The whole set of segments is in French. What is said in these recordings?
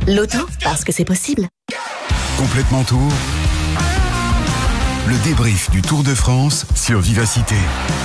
L'auto, parce que c'est possible. Complètement Tour. Le débrief du Tour de France sur Vivacité.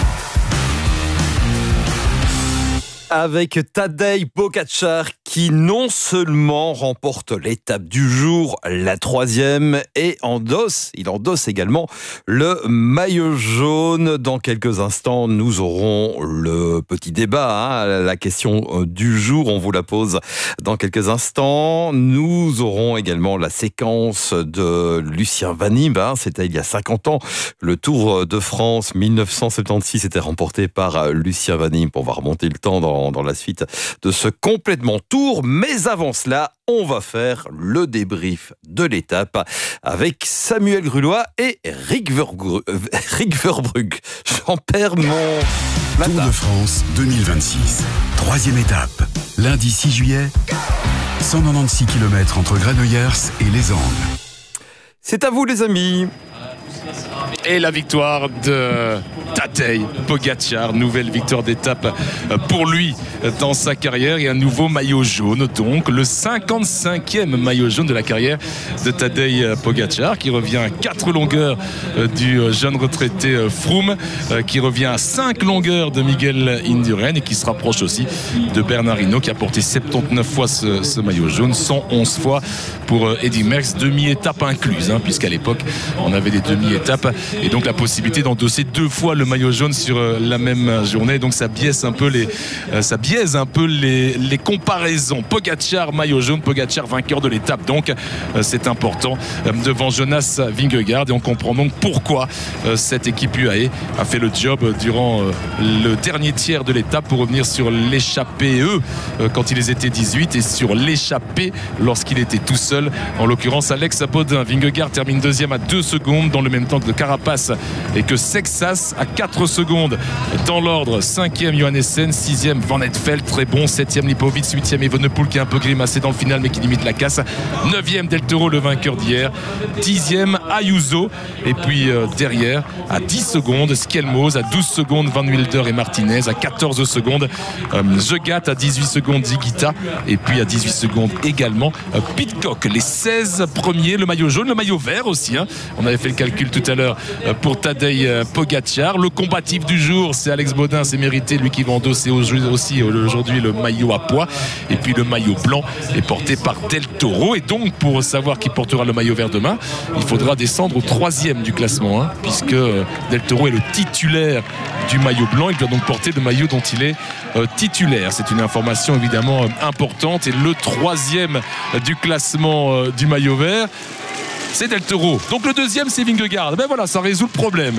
Avec Tadej Pogačar qui non seulement remporte l'étape du jour, la 3e, et il endosse également le maillot jaune. Dans quelques instants, nous aurons le petit débat, la question du jour, on vous la pose dans quelques instants. Nous aurons également la séquence de Lucien Vannive, c'était il y a 50 ans. Le Tour de France 1976 était remporté par Lucien Vannive. On va remonter le temps dans la suite de ce complètement tour. Mais avant cela, on va faire le débrief de l'étape avec Samuel Grulois et Rick Verbrugge. J'en perds mon Tour de France 2026. 3e étape. Lundi 6 juillet, 196 km entre Granollers et Les Angles. C'est à vous les amis. Et la victoire de Tadej Pogačar, nouvelle victoire d'étape pour lui dans sa carrière et un nouveau maillot jaune, donc le 55e maillot jaune de la carrière de Tadej Pogačar, qui revient à 4 longueurs du jeune retraité Froome, qui revient à 5 longueurs de Miguel Indurain et qui se rapproche aussi de Bernard Hinault, qui a porté 79 fois ce maillot jaune, 111 fois pour Eddy Merckx, demi-étape incluse, puisqu'à l'époque on avait des demi-étapes et donc la possibilité d'endosser 2 fois le maillot jaune sur la même journée. Donc ça biaise un peu les comparaisons. Pogačar maillot jaune, Pogačar vainqueur de l'étape, donc c'est important devant Jonas Vingegaard, et on comprend donc pourquoi cette équipe UAE a fait le job durant le dernier tiers de l'étape pour revenir sur l'échappée quand ils étaient 18 et sur l'échappée lorsqu'il était tout seul, en l'occurrence Alex Bodin. Vingegaard termine 2e à 2 secondes dans le même temps que Carapace et que Sexas à 4 secondes dans l'ordre. 5e Johannessen, 6e Van Eetvelt, très bon, 7e Lipovic, 8e Evenepoel qui a un peu grimacé dans le final mais qui limite la casse, 9e Del Toro, le vainqueur d'hier, 10e Ayuso, et puis derrière à 10 secondes Skelmos, à 12 secondes Van Wilder et Martinez, à 14 secondes Jegat, à 18 secondes Zigita, et puis à 18 secondes également Pidcock. Les 16 premiers, le maillot jaune, le maillot vert aussi, on avait fait le calcul tout à l'heure pour Tadej Pogačar. Le combatif du jour, c'est Alex Bodin, c'est mérité, lui qui va endosser aussi aujourd'hui le maillot à pois, et puis le maillot blanc est porté par Del Toro. Et donc pour savoir qui portera le maillot vert demain, il faudra descendre au 3e du classement, puisque Del Toro est le titulaire du maillot blanc. Il doit donc porter le maillot dont il est titulaire. C'est une information évidemment importante. Et le 3e du classement du maillot vert, c'est Del Toro. Donc le 2e, c'est Vingegaard. Ben voilà, ça résout le problème.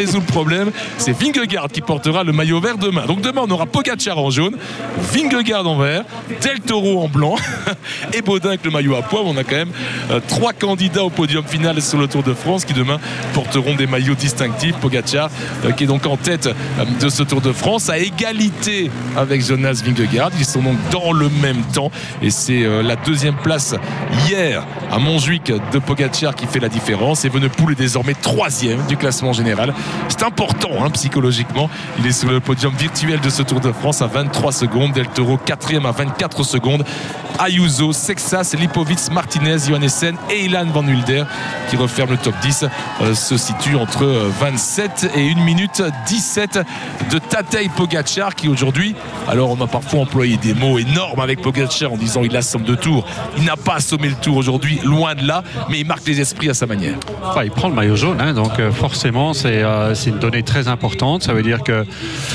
C'est Vingegaard qui portera le maillot vert demain. Donc demain, on aura Pogačar en jaune, Vingegaard en vert, Del Toro en blanc et Bodin avec le maillot à pois. On a quand même 3 candidats au podium final sur le Tour de France qui demain porteront des maillots distinctifs. Pogačar qui est donc en tête de ce Tour de France à égalité avec Jonas Vingegaard. Ils sont donc dans le même temps et c'est la 2e place hier à Montjuic de Pogačar qui fait la différence. Evenepoel est désormais 3e du classement général. C'est important psychologiquement. Il est sur le podium virtuel de ce Tour de France à 23 secondes. Del Toro 4e à 24 secondes. Ayuso, Sexas, Lipovic, Martinez, Johannessen et Ilan Van Wilder qui referment le top 10 se situe entre 27 et 1 minute 17 de Tadej Pogačar qui aujourd'hui, alors on a parfois employé des mots énormes avec Pogačar en disant il assomme 2 tours. Il n'a pas assommé le tour aujourd'hui, loin de là, mais il marque les esprits à sa manière. Il prend le maillot jaune, donc forcément c'est une donnée très importante. Ça veut dire que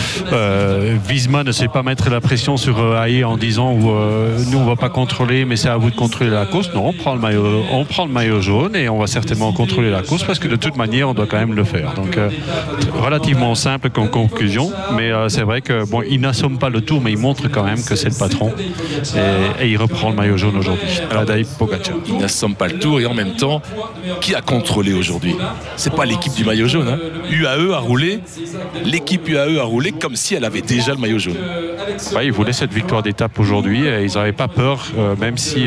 Visma ne sait pas mettre la pression sur AE en disant nous on va pas contrôler mais c'est à vous de contrôler la course. Non, on prend le maillot jaune et on va certainement contrôler la course parce que de toute manière on doit quand même le faire. Donc relativement simple comme conclusion, mais c'est vrai que il n'assomme pas le tour mais il montre quand même que c'est le patron et il reprend le maillot jaune aujourd'hui. Tadej Pogačar. Il n'assomme pas le tour et en même temps qui a contrôlé aujourd'hui? C'est pas l'équipe du maillot jaune, hein. UAE a roulé, l'équipe UAE a roulé comme si elle avait déjà le maillot jaune. Ouais, ils voulaient cette victoire d'étape aujourd'hui et ils n'avaient pas peur, même si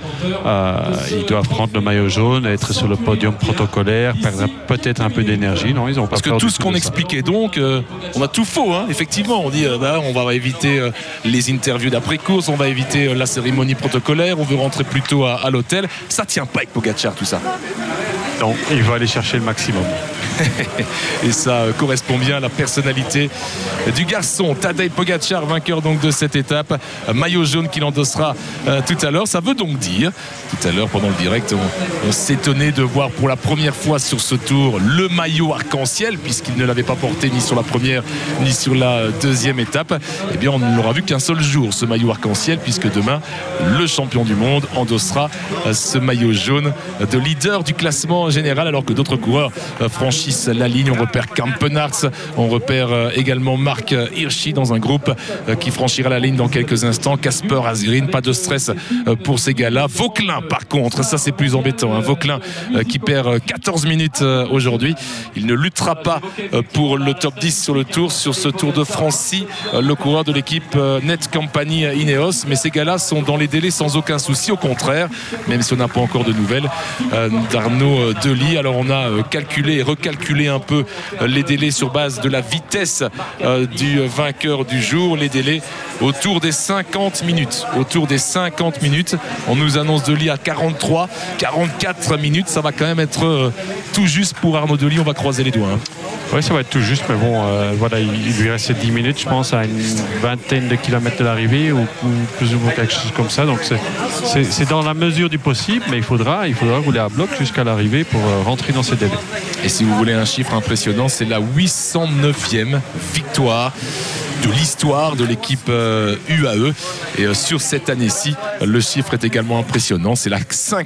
ils doivent prendre le maillot jaune, être sur le podium protocolaire, perdre peut-être un peu d'énergie. Non, ils ont pas Parce que peur tout du ce qu'on de ça. expliquait donc, on a tout faux, hein. Effectivement, on dit on va éviter les interviews d'après-course, on va éviter la cérémonie protocolaire, on veut rentrer plus tôt à l'hôtel. Ça tient pas avec Pogacar, tout ça. Donc il va aller chercher le maximum. Et ça correspond bien à la personnalité du garçon. Tadej Pogacar, vainqueur donc de cette étape, maillot jaune qu'il endossera tout à l'heure. Ça veut donc dire, tout à l'heure pendant le direct, on s'étonnait de voir pour la première fois sur ce tour le maillot arc-en-ciel, puisqu'il ne l'avait pas porté ni sur la première ni sur la deuxième étape. Eh bien on ne l'aura vu qu'un seul jour, ce maillot arc-en-ciel, puisque demain le champion du monde endossera ce maillot jaune de leader du classement général, alors que d'autres coureurs franchissent la ligne. On repère Kampenarts, on repère également Marc Hirschi dans un groupe qui franchira la ligne dans quelques instants. Casper Asgreen, pas de stress pour ces gars-là. Vauquelin par contre, ça c'est plus embêtant, hein. Vauquelin qui perd 14 minutes aujourd'hui. Il ne luttera pas pour le top 10 sur le tour, sur ce Tour de France-ci, le coureur de l'équipe Net Company Ineos. Mais ces gars-là sont dans les délais sans aucun souci, au contraire, même si on n'a pas encore de nouvelles d'Arnaud Delis. Alors on a calculé et recalculé un peu les délais sur base de la vitesse du vainqueur du jour. Les délais autour des 50 minutes. Autour des 50 minutes. On nous annonce Delis à 43, 44 minutes. Ça va quand même être tout juste pour Arnaud Delis. On va croiser les doigts, hein. Oui, ça va être tout juste, mais bon, voilà, il lui reste 10 minutes, je pense, à une vingtaine de kilomètres de l'arrivée ou plus ou moins quelque chose comme ça. Donc c'est dans la mesure du possible, mais il faudra rouler à bloc jusqu'à l'arrivée pour rentrer dans ces délais. Et si vous voulez un chiffre impressionnant, c'est la 809e victoire de l'histoire de l'équipe UAE. Et sur cette année-ci, le chiffre est également impressionnant. C'est la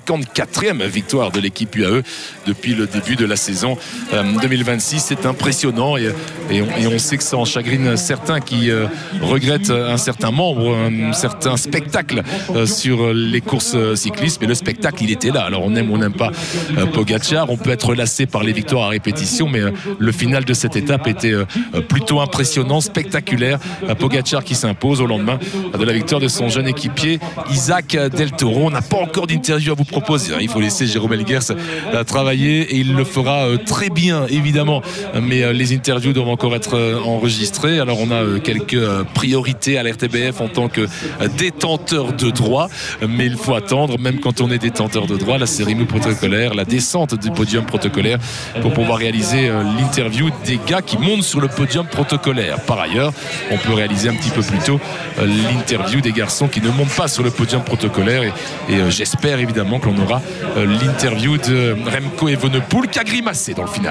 54e victoire de l'équipe UAE depuis le début de la saison 2026. C'est impressionnant et on sait que ça en chagrine certains qui regrettent un certain membre, un certain spectacle sur les courses cyclistes. Mais le spectacle, il était là. Alors on aime ou on n'aime pas Pogacar. On peut être lassé par les victoires à répétition, mais le final de cette étape était plutôt impressionnant, spectaculaire. Pogacar qui s'impose au lendemain de la victoire de son jeune équipier Isaac Del Toro. On n'a pas encore d'interview à vous proposer, hein. Il faut laisser Jérôme Elguers travailler et il le fera très bien évidemment, mais les interviews doivent encore être enregistrées. Alors on a quelques priorités à l'RTBF en tant que détenteur de droit, mais il faut attendre, même quand on est détenteur de droit, la cérémonie protocolaire, la descente du podium protocolaire pour pouvoir réaliser l'interview des gars qui montent sur le podium protocolaire. Par ailleurs, on peut réaliser un petit peu plus tôt l'interview des garçons qui ne montent pas sur le podium protocolaire et j'espère évidemment que l'on aura l'interview de Remco Evenepoel qui a grimacé dans le final.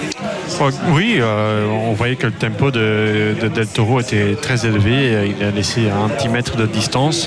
Oui, on voyait que le tempo de Del Toro était très élevé. Il a laissé un petit mètre de distance.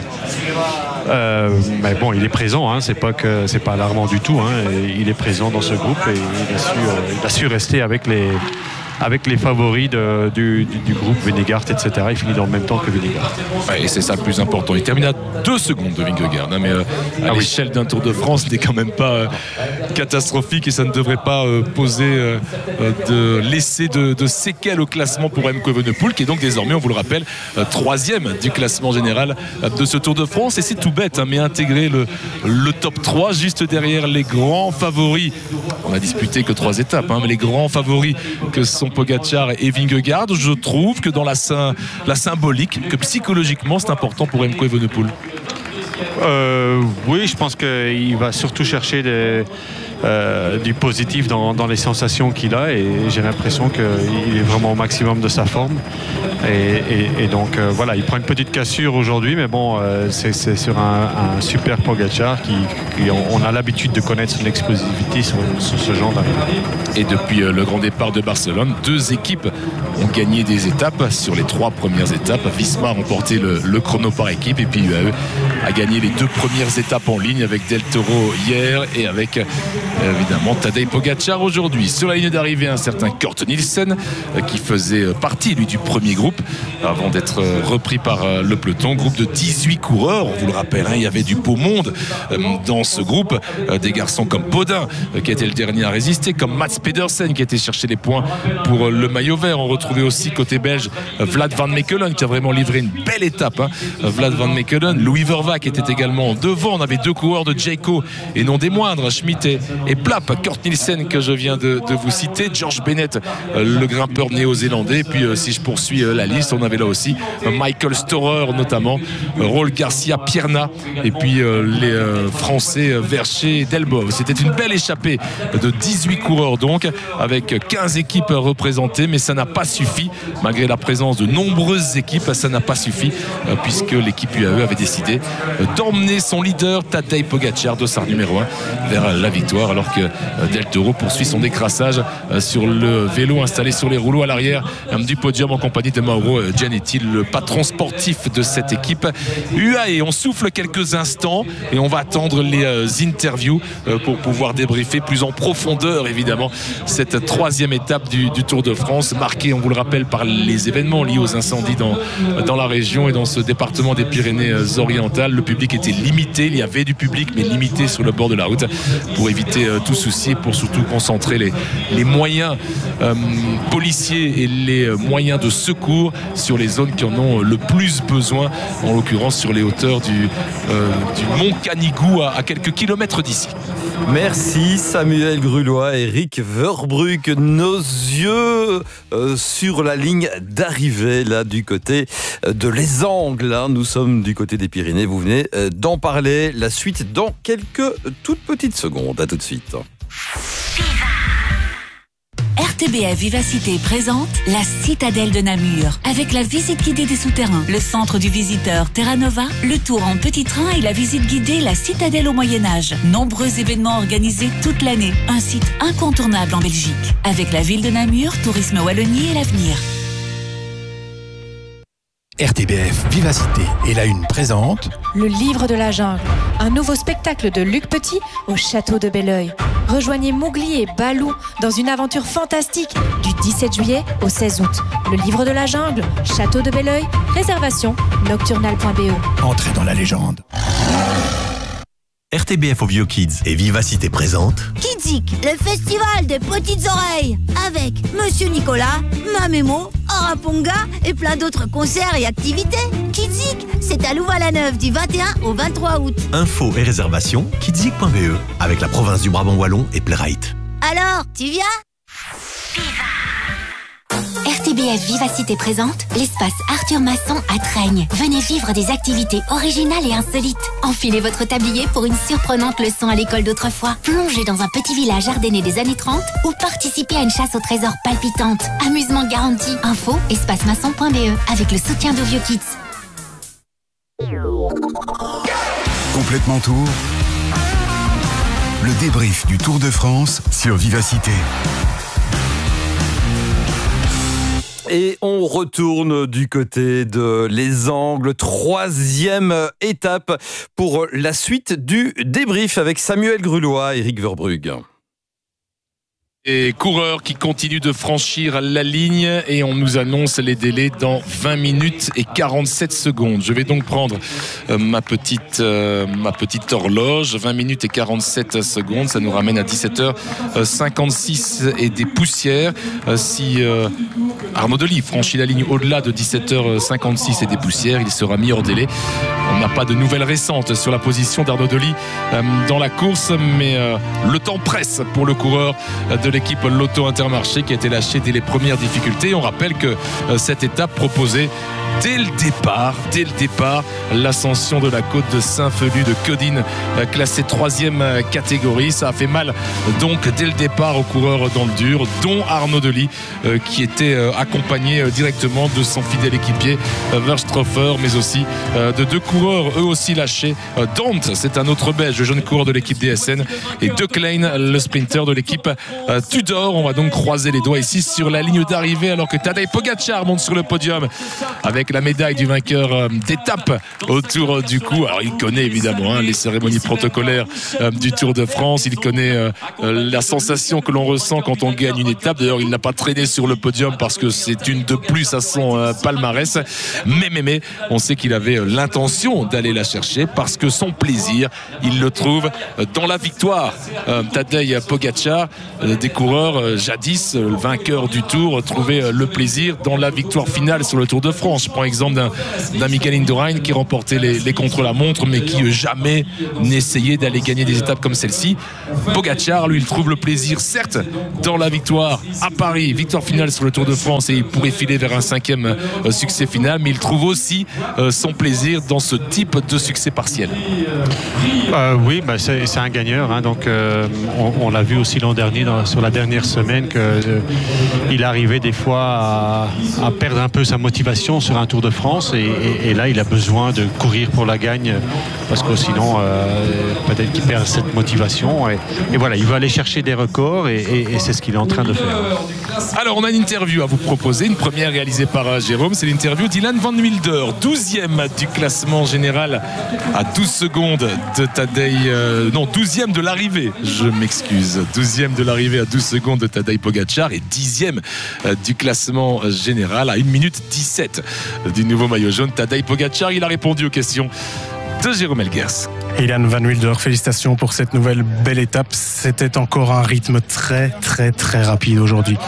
Mais bon, il est présent, hein. C'est pas alarmant du tout, hein. Il est présent dans ce groupe et il a su rester avec les favoris du groupe, Vingegaard, etc. Il finit dans le même temps que Vingegaard. Ouais, et c'est ça le plus important. Il termine à 2 secondes de Vingegaard, hein, mais à l'échelle d'un Tour de France, ce n'est quand même pas catastrophique et ça ne devrait pas poser de laisser de séquelles au classement pour Remco Evenepoel, qui est donc désormais, on vous le rappelle, 3e du classement général de ce Tour de France. Et c'est tout bête, hein, mais intégrer le top 3 juste derrière les grands favoris. On a disputé que 3 étapes, hein, mais les grands favoris que sont Pogacar et Vingegaard, je trouve que dans la symbolique, que psychologiquement c'est important pour Remco Evenepoel. Oui, je pense qu'il va surtout chercher du positif dans les sensations qu'il a et j'ai l'impression qu'il est vraiment au maximum de sa forme et donc voilà, il prend une petite cassure aujourd'hui, mais bon, c'est sur un super Pogacar qui on a l'habitude de connaître son explosivité sur ce genre d'arrivée. Et depuis le grand départ de Barcelone, 2 équipes ont gagné des étapes sur les 3 premières étapes. Visma a remporté le chrono par équipe et puis UAE a gagné les 2 premières étapes en ligne avec Del Toro hier et avec évidemment Tadej Pogačar aujourd'hui. Sur la ligne d'arrivée, un certain Kurt Nielsen qui faisait partie lui du premier groupe avant d'être repris par le peloton. Groupe de 18 coureurs, on vous le rappelle, il y avait du beau monde dans ce groupe, des garçons comme Bodin qui était le dernier à résister, comme Mats Pedersen qui était chercher les points pour le maillot vert. On retrouvait aussi côté belge Vlad van Mechelen qui a vraiment livré une belle étape, Vlad van Mechelen. Louis Vervaeke était également devant. On avait 2 coureurs de Jayco et non des moindres, Schmitt et Plapp. Kurt Nielsen que je viens de vous citer, George Bennett le grimpeur néo-zélandais, et puis si je poursuis la liste, on avait là aussi Michael Storer notamment, Raul Garcia Pierna, et puis les Français Vercher et Delbow. C'était une belle échappée de 18 coureurs donc, avec 15 équipes représentées, mais ça n'a pas suffi, malgré la présence de nombreuses équipes, ça n'a pas suffi, puisque l'équipe UAE avait décidé d'emmener son leader Tadej Pogačar, dossard numéro 1, vers la victoire, alors que Del Toro poursuit son décrassage sur le vélo installé sur les rouleaux à l'arrière du podium en compagnie de Mauro Gianetti, le patron sportif de cette équipe UAE. On souffle quelques instants et on va attendre les interviews pour pouvoir débriefer plus en profondeur évidemment cette 3e étape du Tour de France, marquée, on vous le rappelle, par les événements liés aux incendies dans la région et dans ce département des Pyrénées-Orientales. Le public était limité, il y avait du public mais limité sur le bord de la route pour éviter tout souci et pour surtout concentrer les moyens policiers et les moyens de secours sur les zones qui en ont le plus besoin, en l'occurrence sur les hauteurs du mont Canigou à quelques kilomètres d'ici. Merci Samuel Grulois, Eric Verbrugge. Nos yeux sur la ligne d'arrivée là du côté de Les Angles. Nous sommes du côté des Pyrénées, vous venez d'en parler. La suite dans quelques toutes petites secondes. À tout de suite. RTBF Vivacité présente la Citadelle de Namur, avec la visite guidée des souterrains, le centre du visiteur Terra Nova, le tour en petit train et la visite guidée La Citadelle au Moyen-Âge. Nombreux événements organisés toute l'année. Un site incontournable en Belgique. Avec la ville de Namur, Tourisme Wallonie et l'avenir. RTBF Vivacité et la Une présente Le Livre de la Jungle, un nouveau spectacle de Luc Petit au château de Belleuil. Rejoignez Mowgli et Balou dans une aventure fantastique du 17 juillet au 16 août. Le Livre de la Jungle, château de Belleuil, réservation nocturnal.be. Entrez dans la légende. RTBF Ovio Kids et Vivacité présente Kidzik, le festival des petites oreilles, avec Monsieur Nicolas, Mamémo, Araponga et plein d'autres concerts et activités. Kidzik, c'est à Louvain-la-Neuve du 21 au 23 août. Infos et réservations kidzik.be avec la province du Brabant Wallon et Playrite. Alors, tu viens ? RTBF Vivacité présente l'espace Arthur Masson à Traignes. Venez vivre des activités originales et insolites. Enfilez votre tablier pour une surprenante leçon à l'école d'autrefois. Plongez dans un petit village ardennais des années 30 ou participez à une chasse au trésor palpitante. Amusement garanti. Info espacemasson.be avec le soutien d'Ovio Kids. Complètement Tour. Le débrief du Tour de France sur Vivacité. Et on retourne du côté de Les Angles, 3e étape pour la suite du débrief avec Samuel Grulois, Eric Verbrugge. Et coureurs qui continuent de franchir la ligne et on nous annonce les délais dans 20 minutes et 47 secondes. Je vais donc prendre ma petite horloge, 20 minutes et 47 secondes, ça nous ramène à 17h56 et des poussières. Si Arnaud Delis franchit la ligne au-delà de 17h56 et des poussières, il sera mis hors délai. On n'a pas de nouvelles récentes sur la position d'Arnaud Delis dans la course, mais le temps presse pour le coureur de l'équipe Lotto Intermarché qui a été lâché dès les premières difficultés. On rappelle que cette étape proposait dès le départ l'ascension de la côte de Saint-Felu de Codine, classée 3e catégorie. Ça a fait mal donc dès le départ aux coureurs dans le dur, dont Arnaud Delis qui était accompagné directement de son fidèle équipier Verstroffer, mais aussi de 2 coureurs eux aussi lâchés. Dante, c'est un autre belge, le jeune coureur de l'équipe DSN, et De Klein, le sprinter de l'équipe Tudor. On va donc croiser les doigts ici sur la ligne d'arrivée alors que Tadej Pogačar monte sur le podium avec la médaille du vainqueur d'étape autour du cou. Alors il connaît évidemment les cérémonies protocolaires du Tour de France. Il connaît la sensation que l'on ressent quand on gagne une étape. D'ailleurs, il n'a pas traîné sur le podium parce que c'est une de plus à son palmarès. Mais on sait qu'il avait l'intention d'aller la chercher parce que son plaisir, il le trouve dans la victoire. Tadej Pogačar, des coureurs jadis vainqueurs du Tour, trouvait le plaisir dans la victoire finale sur le Tour de France. Je prends l'exemple d'un Mikael Indurain qui remportait les contre-la-montre mais qui jamais n'essayait d'aller gagner des étapes comme celle-ci. Pogačar, lui, il trouve le plaisir, certes, dans la victoire à Paris, victoire finale sur le Tour de France, et il pourrait filer vers un 5e succès final, mais il trouve aussi son plaisir dans ce type de succès partiel. Oui, c'est un gagneur, donc on l'a vu aussi l'an dernier sur la dernière semaine qu'il arrivait des fois à perdre un peu sa motivation sur un Tour de France, et là il a besoin de courir pour la gagne parce que sinon peut-être qu'il perd cette motivation, et voilà, il veut aller chercher des records, et c'est ce qu'il est en train de faire. Alors on a une interview à vous proposer, une première réalisée par Jérôme, c'est l'interview d'Ilan Van Wilder, 12e du classement général à 12 secondes de Tadej, 12e de l'arrivée, je m'excuse, 12e de l'arrivée à 12 secondes de Tadej Pogačar, et 10e du classement général à 1 minute 17 du nouveau maillot jaune. Tadej Pogačar, il a répondu aux questions de Jérôme Elguers. Ilan Van Wilder, félicitations pour cette nouvelle belle étape. C'était encore un rythme très très très rapide aujourd'hui.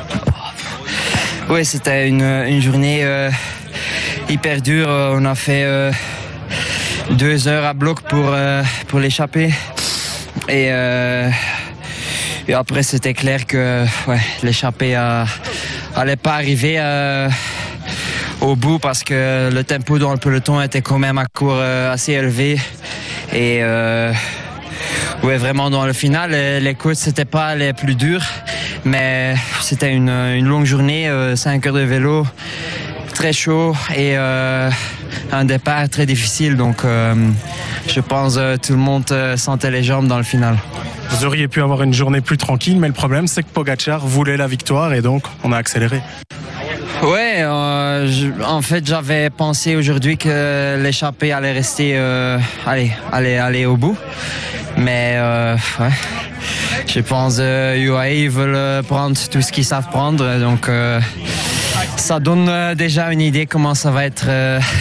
Oui, c'était une journée hyper dure. On a fait 2 heures à bloc pour l'échapper. Et après, c'était clair que l'échappée allait pas arriver au bout parce que le tempo dans le peloton était quand même à court assez élevé. Et vraiment dans le final, les côtes c'était pas les plus dures, mais c'était une longue journée, 5 heures de vélo, très chaud, et un départ très difficile. Donc je pense tout le monde sentait les jambes dans le final. Vous auriez pu avoir une journée plus tranquille, mais le problème c'est que Pogačar voulait la victoire, et donc on a accéléré. Ouais, en fait j'avais pensé aujourd'hui que l'échappée allait rester, aller au bout, mais je pense UAE ils veulent prendre tout ce qu'ils savent prendre, donc ça donne déjà une idée comment ça va être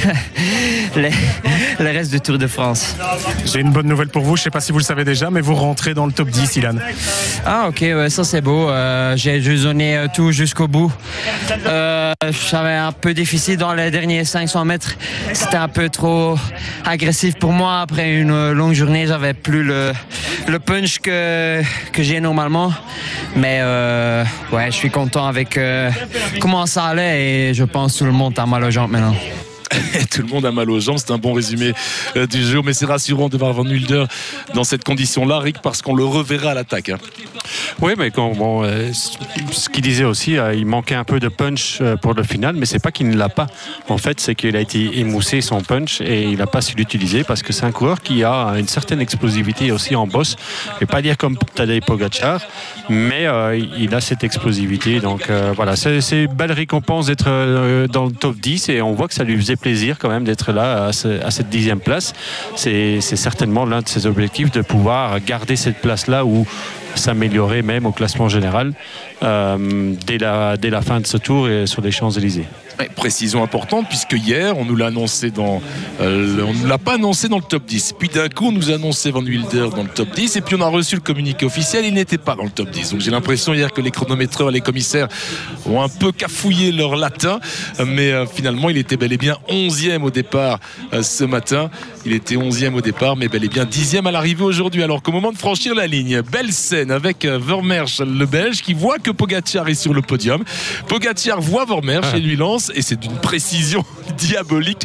le reste du Tour de France. J'ai une bonne nouvelle pour vous, je ne sais pas si vous le savez déjà, mais vous rentrez dans le top 10, Ilan. Ah ok, ça c'est beau, j'ai donné tout jusqu'au bout. J'avais un peu difficile dans les derniers 500 mètres, c'était un peu trop agressif pour moi. Après une longue journée, j'avais plus le punch que j'ai normalement, mais je suis content avec comment ça allait, et je pense que tout le monde a mal aux jambes maintenant. Tout le monde a mal aux jambes, c'est un bon résumé du jour, mais c'est rassurant de voir Van Wilder dans cette condition-là, Rick, parce qu'on le reverra à l'attaque. Oui, mais ce qu'il disait aussi, il manquait un peu de punch pour le final, mais c'est pas qu'il ne l'a pas. En fait, c'est qu'il a été émoussé son punch et il n'a pas su l'utiliser, parce que c'est un coureur qui a une certaine explosivité aussi en bosse. Je ne vais pas dire comme Tadej Pogačar, mais il a cette explosivité. Donc voilà, c'est une belle récompense d'être dans le top 10, et on voit que ça lui faisait plaisir quand même d'être là à cette 10e place. C'est certainement l'un de ses objectifs, de pouvoir garder cette place-là ou s'améliorer même au classement général dès la fin de ce tour et sur les Champs-Élysées. Précision importante, puisque hier on nous l'a annoncé on ne l'a pas annoncé dans le top 10, puis d'un coup on nous a annoncé Van Wilder dans le top 10, et puis on a reçu le communiqué officiel, il n'était pas dans le top 10. Donc j'ai l'impression hier que les chronométreurs et les commissaires ont un peu cafouillé leur latin, mais finalement il était bel et bien 11e au départ ce matin. Il était 11e au départ, mais bel et bien 10e à l'arrivée aujourd'hui. Alors qu'au moment de franchir la ligne, belle scène avec Vermeersch, le Belge, qui voit que Pogačar est sur le podium. Pogačar voit Vermeersch et lui lance lance, et c'est d'une précision diabolique,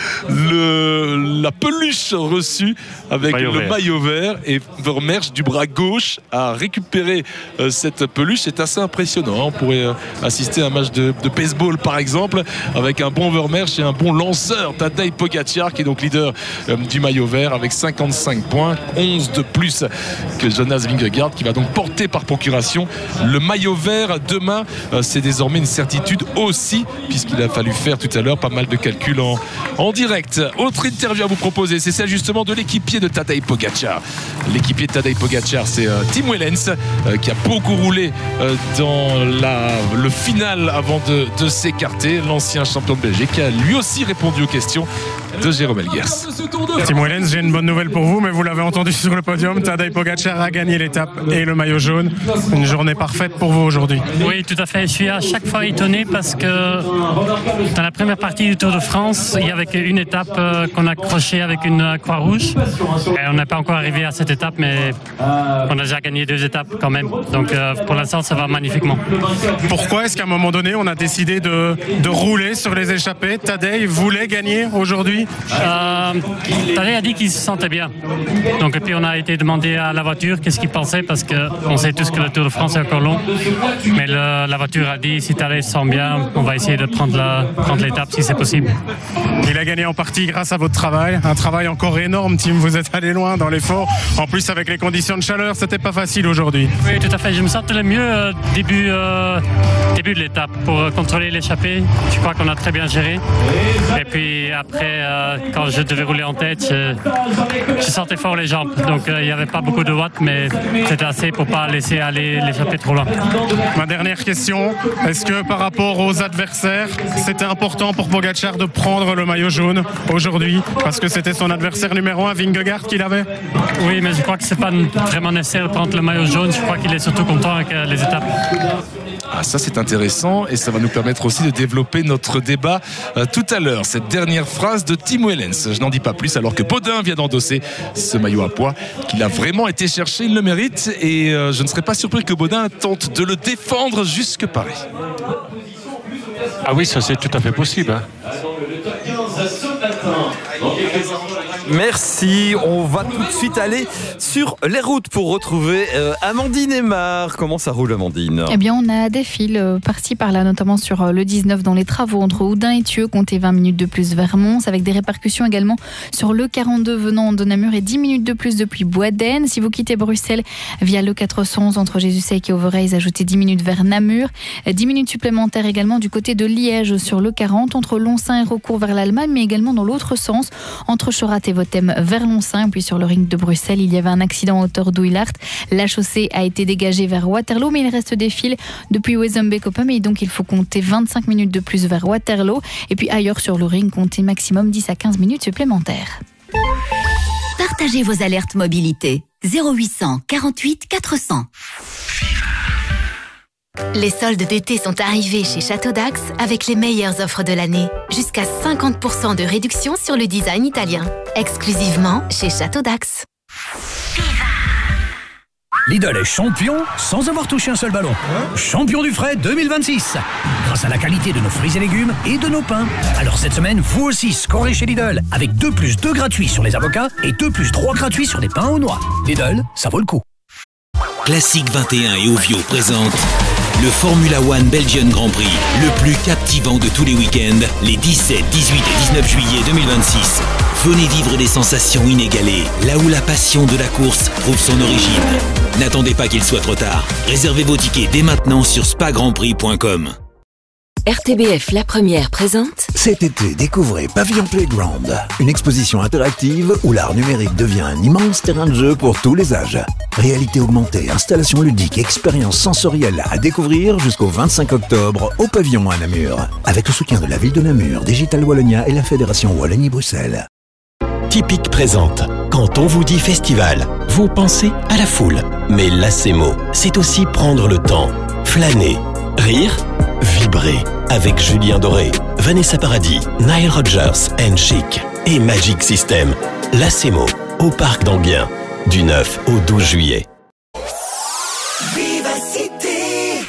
la peluche reçue avec le maillot vert, et Vermeersch du bras gauche a récupéré cette peluche. C'est assez impressionnant. On pourrait assister à un match de baseball par exemple, avec un bon Vermeersch et un bon lanceur Tadej Pogačar, qui est donc leader du maillot vert avec 55 points, 11 de plus que Jonas Vingegaard, qui va donc porter par procuration le maillot vert demain. C'est désormais une certitude aussi, puisqu'il a fallu faire tout à l'heure pas mal de calculs en direct. Autre interview à vous proposer, c'est celle justement de l'équipier de Tadej Pogačar. L'équipier de Tadej Pogačar, c'est Tim Wellens, qui a beaucoup roulé dans le final avant de s'écarter. L'ancien champion de Belgique qui a lui aussi répondu aux questions de Jérôme Elguers. Tim Wellens, j'ai une bonne nouvelle pour vous, mais vous l'avez entendu sur le podium, Tadej Pogačar a gagné l'étape et le maillot jaune. Une journée parfaite pour vous aujourd'hui. Oui, tout à fait. Je suis à chaque fois étonné parce que dans la première partie du Tour de France, il y avait une étape qu'on a accrochée avec une croix rouge. Et on n'est pas encore arrivé à cette étape, mais on a déjà gagné 2 étapes quand même. Donc pour l'instant, ça va magnifiquement. Pourquoi est-ce qu'à un moment donné, on a décidé de rouler sur les échappées? Tadej voulait gagner aujourd'hui? Tadej a dit qu'il se sentait bien. Donc, et puis on a été demandé à la voiture qu'est-ce qu'il pensait, parce qu'on sait tous que le Tour de France est encore long. Mais la voiture a dit si Tadej se sent bien, on va essayer de prendre l'étape si c'est possible. Il a gagné en partie grâce à votre travail. Un travail encore énorme, Tim. Vous êtes allé loin dans l'effort. En plus, avec les conditions de chaleur, c'était pas facile aujourd'hui. Oui, tout à fait. Je me sentais le mieux début de l'étape pour contrôler l'échappée. Je crois qu'on a très bien géré. Et puis après, quand je devais rouler en tête, je sentais fort les jambes. Donc il n'y avait pas beaucoup de watts, mais c'était assez pour pas laisser aller l'échappée trop loin. Ma dernière question, est-ce que par rapport aux adversaires, c'était important pour Pogačar de prendre le maillot jaune aujourd'hui, parce que c'était son adversaire numéro 1, Vingegaard, qu'il avait? Oui, mais je crois que c'est pas vraiment nécessaire de prendre le maillot jaune. Je crois qu'il est surtout content avec les étapes. Ah, ça c'est intéressant, et ça va nous permettre aussi de développer notre débat tout à l'heure. Cette dernière phrase de Tim Wellens, je n'en dis pas plus, alors que Baudin vient d'endosser ce maillot à pois qu'il a vraiment été chercher, il le mérite, et je ne serais pas surpris que Baudin tente de le défendre jusque Paris. Ah oui, ça c'est tout à fait possible. Merci, on va tout de suite aller sur les routes pour retrouver Amandine Aymar. Comment ça roule, Amandine? Eh bien, on a des fils par-ci par-là, notamment sur le 19 dans les travaux entre Oudin et Thieux, comptez 20 minutes de plus vers Mons, avec des répercussions également sur le 42 venant de Namur et 10 minutes de plus depuis Boisdaine. Si vous quittez Bruxelles via le 411 entre Jésus-Sec et Overijse, ajoutez 10 minutes vers Namur. 10 minutes supplémentaires également du côté de Liège sur le 40 entre Lonsin et Recourt vers l'Allemagne, mais également dans l'autre sens entre Chorat et Votem vers Lonsin. Puis sur le ring de Bruxelles, il y avait un accident à hauteur d'Ouillart. La chaussée a été dégagée vers Waterloo, mais il reste des fils depuis Wezenbeek-Oppem et donc il faut compter 25 minutes de plus vers Waterloo. Et puis ailleurs sur le ring, comptez maximum 10 à 15 minutes supplémentaires. Partagez vos alertes mobilité. 0800 48 400. Les soldes d'été sont arrivés chez Château d'Ax avec les meilleures offres de l'année. Jusqu'à 50% de réduction sur le design italien. Exclusivement chez Château d'Ax. Lidl est champion sans avoir touché un seul ballon. Champion du frais 2026. Grâce à la qualité de nos fruits et légumes et de nos pains. Alors cette semaine, vous aussi scorez chez Lidl avec 2 + 2 gratuits sur les avocats et 2 + 3 gratuits sur les pains aux noix. Lidl, ça vaut le coup. Classique 21 et Ovio présente le Formula One Belgian Grand Prix, le plus captivant de tous les week-ends, les 17, 18 et 19 juillet 2026. Venez vivre des sensations inégalées, là où la passion de la course trouve son origine. N'attendez pas qu'il soit trop tard. Réservez vos tickets dès maintenant sur spagrandprix.com. RTBF La Première présente. Cet été, découvrez Pavillon Playground, une exposition interactive où l'art numérique devient un immense terrain de jeu pour tous les âges. Réalité augmentée, installations ludiques, expériences sensorielles à découvrir jusqu'au 25 octobre au Pavillon à Namur. Avec le soutien de la ville de Namur, Digital Wallonia et la Fédération Wallonie-Bruxelles. Typique présente. Quand on vous dit festival, vous pensez à la foule. Mais l'ACMO, c'est aussi prendre le temps, flâner, rire, vibrer. Avec Julien Doré, Vanessa Paradis, Nile Rodgers and Chic et Magic System. L'ACMO, au Parc d'Anguien, du 9 au 12 juillet.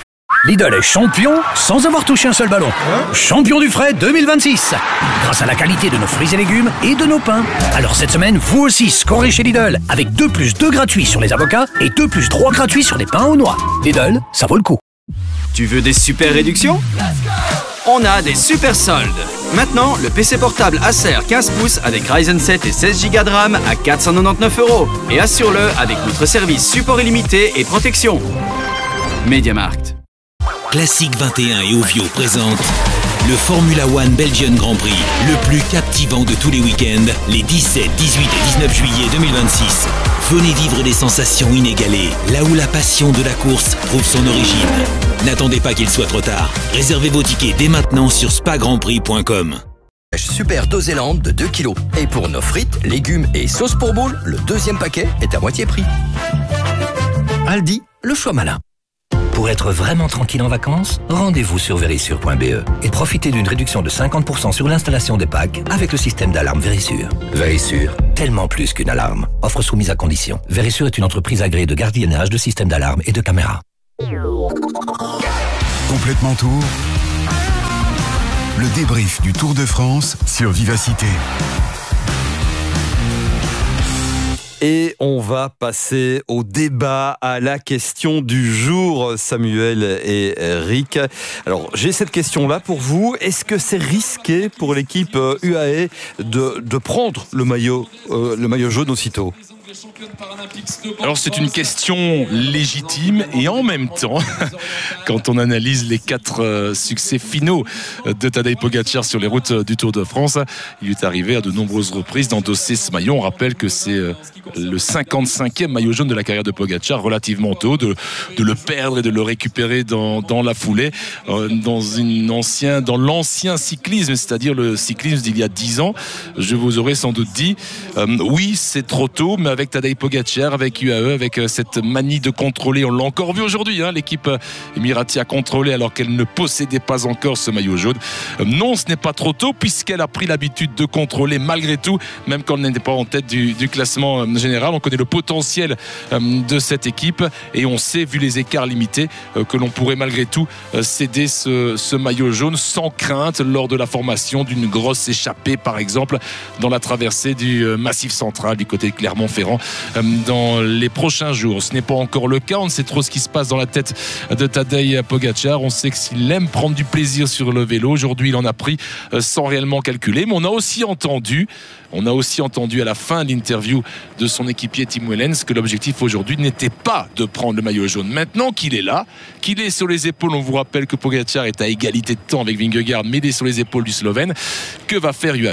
Lidl est champion sans avoir touché un seul ballon. Champion du frais 2026. Grâce à la qualité de nos fruits et légumes et de nos pains. Alors cette semaine, vous aussi scorez chez Lidl avec 2+2 gratuits sur les avocats et 2+3 gratuits sur les pains aux noix. Lidl, ça vaut le coup. Tu veux des super réductions ? On a des super soldes. Maintenant, le PC portable Acer 15 pouces avec Ryzen 7 et 16 Go de RAM à 499 €. Et assure-le avec notre service support illimité et protection. MediaMarkt. Classique 21 et Ovio présentent le Formula One Belgian Grand Prix, le plus captivant de tous les week-ends, les 17, 18 et 19 juillet 2026. Venez vivre des sensations inégalées, là où la passion de la course trouve son origine. N'attendez pas qu'il soit trop tard. Réservez vos tickets dès maintenant sur spagrandprix.com. Super Dosélande de 2 kg. Et pour nos frites, légumes et sauces pour boules, le deuxième paquet est à moitié prix. Aldi, le choix malin. Pour être vraiment tranquille en vacances, rendez-vous sur Verisure.be et profitez d'une réduction de 50% sur l'installation des packs avec le système d'alarme Verisure. Verisure, tellement plus qu'une alarme. Offre soumise à condition. Verisure est une entreprise agréée de gardiennage de systèmes d'alarme et de caméras. Complètement tour. Le débrief du Tour de France sur Vivacité. Et on va passer au débat, à la question du jour, Samuel et Rick. Alors, j'ai cette question-là pour vous. Est-ce que c'est risqué pour l'équipe UAE de prendre le maillot jaune aussitôt ? Alors c'est une question légitime et en même temps, quand on analyse les 4 succès finaux de Tadej Pogačar sur les routes du Tour de France, il est arrivé à de nombreuses reprises d'endosser ce maillot. On rappelle que c'est le 55e maillot jaune de la carrière de Pogačar, relativement tôt, de le perdre et de le récupérer dans la foulée, dans l'ancien cyclisme, c'est-à-dire le cyclisme d'il y a 10 ans. Je vous aurais sans doute dit, oui c'est trop tôt, mais avec Tadej Pogačar, avec UAE, avec cette manie de contrôler, on l'a encore vu aujourd'hui, l'équipe Emirati a contrôlé alors qu'elle ne possédait pas encore ce maillot jaune. Non, ce n'est pas trop tôt puisqu'elle a pris l'habitude de contrôler malgré tout, même quand elle n'était pas en tête du classement général. On connaît le potentiel de cette équipe et on sait, vu les écarts limités, que l'on pourrait malgré tout céder ce maillot jaune sans crainte lors de la formation d'une grosse échappée, par exemple dans la traversée du Massif central du côté de Clermont-Ferrand dans les prochains jours. Ce n'est pas encore le cas, on ne sait trop ce qui se passe dans la tête de Tadej Pogačar. On sait que s'il aime prendre du plaisir sur le vélo, aujourd'hui il en a pris sans réellement calculer, mais on a aussi entendu à la fin de l'interview de son équipier Tim Wellens que l'objectif aujourd'hui n'était pas de prendre le maillot jaune. Maintenant qu'il est là, qu'il est sur les épaules, on vous rappelle que Pogačar est à égalité de temps avec Vingegaard, mais il est sur les épaules du Slovène. Que va faire UAE ?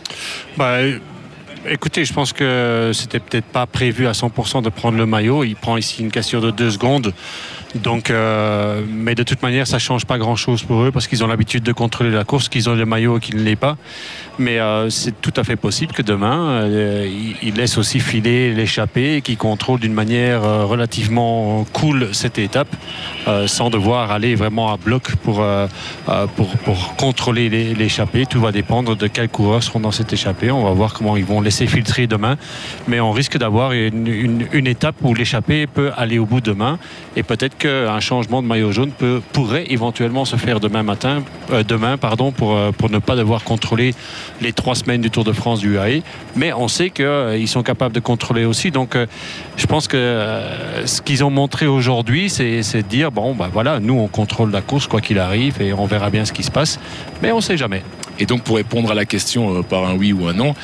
Écoutez, je pense que c'était peut-être pas prévu à 100% de prendre le maillot. Il prend ici une cassure de 2 secondes. Donc, mais de toute manière, ça change pas grand-chose pour eux parce qu'ils ont l'habitude de contrôler la course, qu'ils ont le maillot et qu'il ne l'est pas. Mais c'est tout à fait possible que demain, ils laissent aussi filer l'échappée et qu'ils contrôlent d'une manière relativement cool cette étape, sans devoir aller vraiment à bloc pour contrôler l'échappée. Tout va dépendre de quels coureurs seront dans cette échappée. On va voir comment ils vont laisser filtrer demain. Mais on risque d'avoir une étape où l'échappée peut aller au bout demain et peut-être qu'un changement de maillot jaune pourrait éventuellement se faire demain pour ne pas devoir contrôler les 3 semaines du Tour de France du UAE. Mais on sait qu'ils sont capables de contrôler aussi. Donc je pense que ce qu'ils ont montré aujourd'hui, c'est de dire voilà, nous on contrôle la course quoi qu'il arrive et on verra bien ce qui se passe. Mais on ne sait jamais. Et donc pour répondre à la question par un oui ou un non,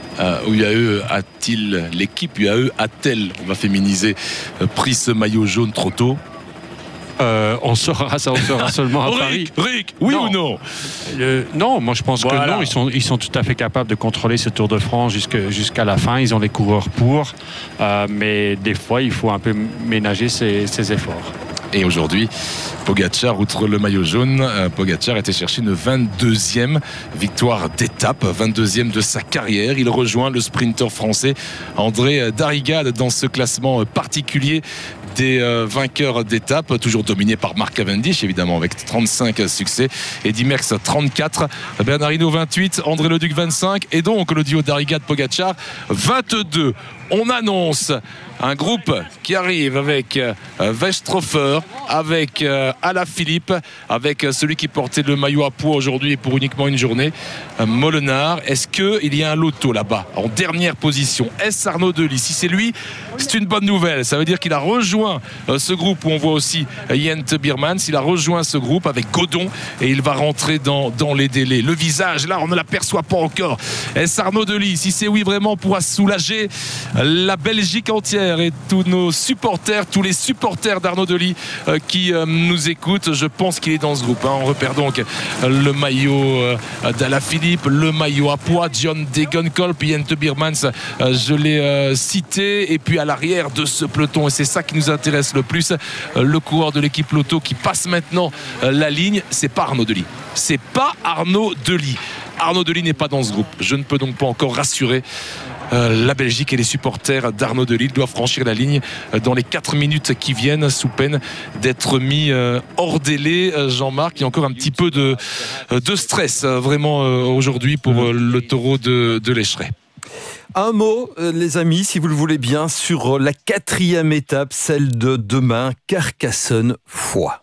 l'équipe UAE a-t-elle, on va féminiser, pris ce maillot jaune trop tôt ? On saura seulement à Paris. Rick, oui ou non ? Non, moi je pense que non. Ils sont tout à fait capables de contrôler ce Tour de France jusqu'à la fin. Ils ont les coureurs pour, mais des fois il faut un peu ménager ses efforts. Et aujourd'hui, Pogačar, outre le maillot jaune, Pogačar était chercher une 22e victoire d'étape, 22e de sa carrière. Il rejoint le sprinter français André Darrigade dans ce classement particulier des vainqueurs d'étape, toujours dominé par Mark Cavendish évidemment avec 35 succès, Eddy Merckx 34, Bernard Hinault 28, André Leduc 25 et donc le duo Darrigade-Pogačar 22. On annonce un groupe qui arrive avec Westrhofer, avec Alaphilippe, avec celui qui portait le maillot à poids aujourd'hui et pour uniquement une journée, Molenaar. Est-ce qu'il y a un loto là-bas en dernière position? Est-ce Arnaud Delis? Si c'est lui, c'est une bonne nouvelle. Ça veut dire qu'il a rejoint ce groupe où on voit aussi Jens Biermans. Il a rejoint ce groupe avec Godon et il va rentrer dans les délais. Le visage, là, on ne l'aperçoit pas encore. Est-ce Arnaud Delis? Si c'est oui, vraiment, on pourra soulager la Belgique entière et tous nos supporters, tous les supporters d'Arnaud Delis qui nous écoutent. Je pense qu'il est dans ce groupe. On repère donc le maillot d'Alaphilippe, le maillot à poids, John Degenkolb, Jens Biermans, je l'ai cité, et puis à l'arrière de ce peloton, et c'est ça qui nous intéresse le plus, le coureur de l'équipe Lotto qui passe maintenant la ligne, c'est pas Arnaud Delis. C'est pas Arnaud Delis. Arnaud Delis n'est pas dans ce groupe. Je ne peux donc pas encore rassurer la Belgique et les supporters d'Arnaud Delis. Doivent franchir la ligne dans les 4 minutes qui viennent, sous peine d'être mis hors délai. Jean-Marc, il y a encore un petit peu de stress vraiment aujourd'hui pour le taureau de l'Écheret. Un mot, les amis, si vous le voulez bien, sur la 4e étape, celle de demain, Carcassonne-Foix.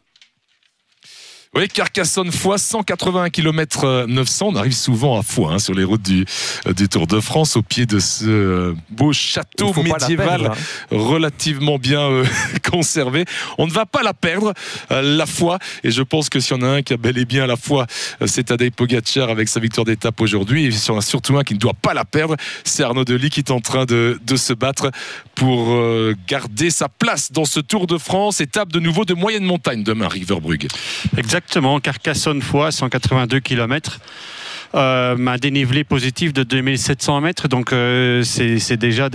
Oui, Carcassonne-Foix, 181 km 900. On arrive souvent à Foix sur les routes du Tour de France, au pied de ce beau château médiéval relativement bien conservé. On ne va pas la perdre, la Foix. Et je pense que s'il y en a un qui a bel et bien la Foix, c'est Tadej Pogačar avec sa victoire d'étape aujourd'hui. Et s'il y en a surtout un qui ne doit pas la perdre, c'est Arnaud Delis qui est en train de se battre pour garder sa place dans ce Tour de France. Étape de nouveau de moyenne montagne demain, Riverbrugge. Exactement, Carcassonne-Foix, 182 km. Un dénivelé positif de 2700 mètres, donc c'est déjà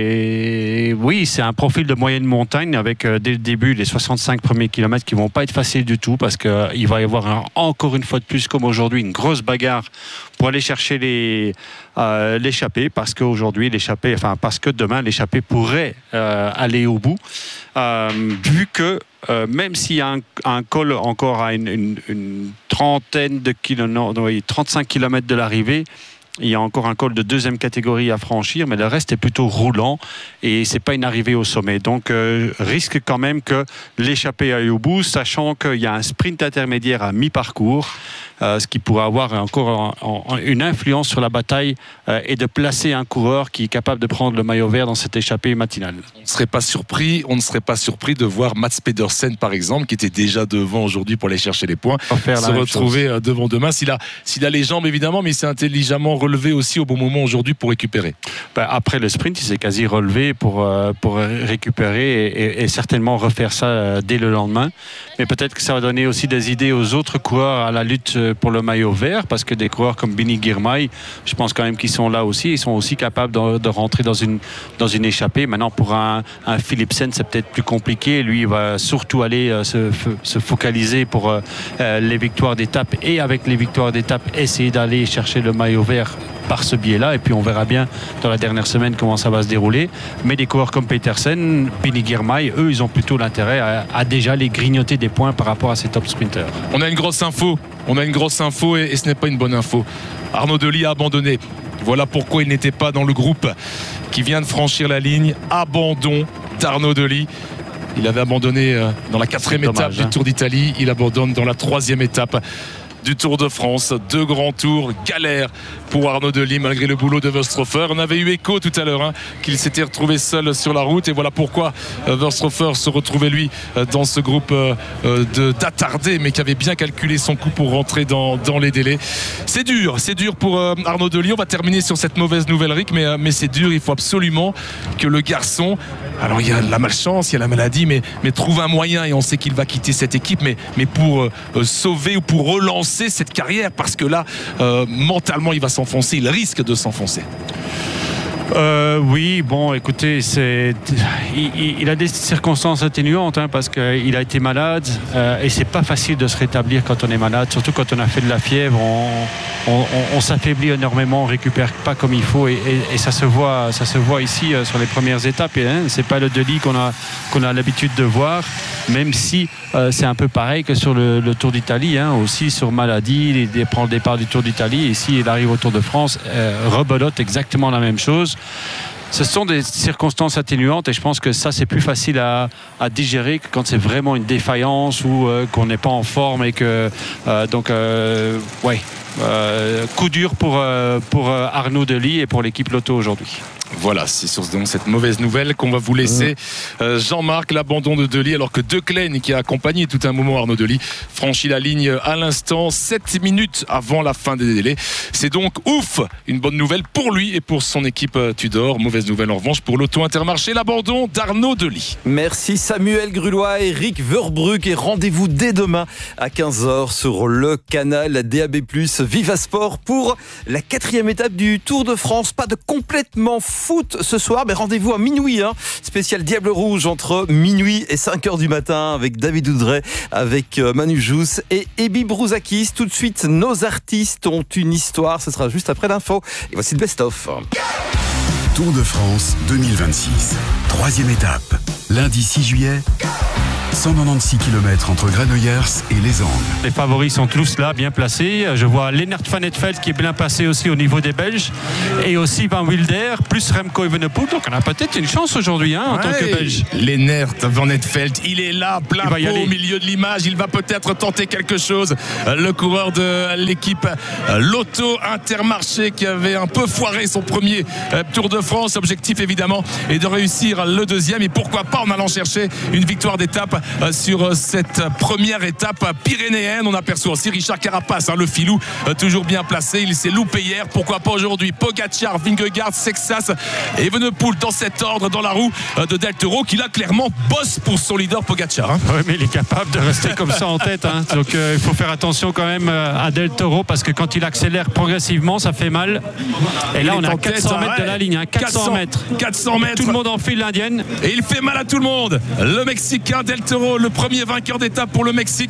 oui, c'est un profil de moyenne montagne avec dès le début les 65 premiers kilomètres qui vont pas être faciles du tout parce qu'il va y avoir encore une fois de plus comme aujourd'hui une grosse bagarre pour aller chercher l'échappée parce qu'aujourd'hui parce que demain l'échappée pourrait aller au bout vu que même s'il y a un col encore à une trentaine de kilomètres, 35 km de l'arrivée, il y a encore un col de 2e catégorie à franchir, mais le reste est plutôt roulant et c'est pas une arrivée au sommet. Donc risque quand même que l'échappée aille au bout, sachant qu'il y a un sprint intermédiaire à mi-parcours, ce qui pourrait avoir encore une influence sur la bataille et de placer un coureur qui est capable de prendre le maillot vert dans cette échappée matinale. On ne serait pas surpris de voir Mats Pedersen par exemple, qui était déjà devant aujourd'hui pour aller chercher les points, se retrouver devant demain. S'il a les jambes évidemment, mais il s'est intelligemment relevé aussi au bon moment aujourd'hui pour récupérer. Après le sprint, il s'est quasi relevé pour récupérer et certainement refaire ça dès le lendemain. Mais peut-être que ça va donner aussi des idées aux autres coureurs à la lutte pour le maillot vert, parce que des coureurs comme Bini Girmay, je pense quand même qu'ils sont là aussi, ils sont aussi capables de rentrer dans une échappée. Maintenant pour un Philipsen c'est peut-être plus compliqué, lui il va surtout aller se focaliser pour les victoires d'étape, et avec les victoires d'étape essayer d'aller chercher le maillot vert par ce biais-là, et puis on verra bien dans la dernière semaine comment ça va se dérouler. Mais des coureurs comme Petersen, Bini Girmay, eux ils ont plutôt l'intérêt à déjà les grignoter des points par rapport à ces top sprinters. On a une grosse info et ce n'est pas une bonne info. Arnaud Delis a abandonné. Voilà pourquoi il n'était pas dans le groupe qui vient de franchir la ligne. Abandon d'Arnaud Delis. Il avait abandonné dans la 4e étape du Tour d'Italie. Il abandonne dans la 3e étape du Tour de France. 2 grands tours, galère pour Arnaud Delis malgré le boulot de Westrhofer. On avait eu écho tout à l'heure qu'il s'était retrouvé seul sur la route, et voilà pourquoi Westrhofer se retrouvait lui dans ce groupe d'attardés, mais qui avait bien calculé son coup pour rentrer dans les délais. C'est dur pour Arnaud Delis. On va terminer sur cette mauvaise nouvelle, Rick, mais c'est dur. Il faut absolument que le garçon, alors il y a la malchance, il y a la maladie, mais trouve un moyen, et on sait qu'il va quitter cette équipe, mais pour sauver ou pour relancer cette carrière, parce que là mentalement il va s'enfoncer, il risque de s'enfoncer. Oui, bon, écoutez, il a des circonstances atténuantes parce qu'il a été malade et c'est pas facile de se rétablir quand on est malade, surtout quand on a fait de la fièvre. On s'affaiblit énormément, on récupère pas comme il faut, et ça se voit ici sur les premières étapes. C'est pas le Delis qu'on a l'habitude de voir, même si c'est un peu pareil que sur le Tour d'Italie, aussi sur maladie, il prend le départ du Tour d'Italie, et ici il arrive au Tour de France, rebelote exactement la même chose. Ce sont des circonstances atténuantes et je pense que ça c'est plus facile à digérer que quand c'est vraiment une défaillance ou qu'on n'est pas en forme et que coup dur pour Arnaud Delis et pour l'équipe Lotto aujourd'hui. Voilà, c'est sur cette mauvaise nouvelle qu'on va vous laisser. Jean-Marc, l'abandon de Delis, alors que De Klein, qui a accompagné tout un moment Arnaud Delis, franchit la ligne à l'instant, 7 minutes avant la fin des délais. C'est donc ouf, une bonne nouvelle pour lui et pour son équipe Tudor. Mauvaise nouvelle en revanche pour l'Auto Intermarché, l'abandon d'Arnaud Delis. Merci Samuel Grulois et Eric Verbrugge et rendez-vous dès demain à 15h sur le canal DAB+, Viva Sport pour la 4e étape du Tour de France. Pas de complètement foot ce soir, mais rendez-vous à minuit, spécial Diable Rouge entre minuit et 5h du matin avec David Oudray, avec Manu Jousse et Ebi Brouzakis. Tout de suite, nos artistes ont une histoire, ce sera juste après l'info. Et voici le best-of. Tour de France 2026, 3e étape, lundi 6 juillet. 196 km entre Granollers et Les Angles. Les favoris sont tous là, bien placés. Je vois Lennart Van Eetvelt qui est bien placé aussi au niveau des Belges. Et aussi Van Wilder, plus Remco Evenepoel. Donc on a peut-être une chance aujourd'hui en tant que Belge. Lennart Van Eetvelt, il est là, plein pot au milieu de l'image. Il va peut-être tenter quelque chose. Le coureur de l'équipe Lotto Intermarché qui avait un peu foiré son premier Tour de France. Objectif évidemment est de réussir le deuxième. Et pourquoi pas en allant chercher une victoire d'étape sur cette première étape pyrénéenne. On aperçoit aussi Richard Carapace, le filou, toujours bien placé. Il s'est loupé hier, pourquoi pas aujourd'hui. Pogacar, Vingegaard, Sexas et Evenepoel dans cet ordre dans la roue de Del Toro qui là clairement bosse pour son leader Pogacar. Oui, mais il est capable de rester comme ça en tête. Donc il faut faire attention quand même à Del Toro parce que quand il accélère progressivement, ça fait mal. Et là, on est à 400 mètres de la ligne. 400 mètres. Tout le monde enfile l'Indienne. Et il fait mal à tout le monde. Le Mexicain Del Toro, le premier vainqueur d'étape pour le Mexique,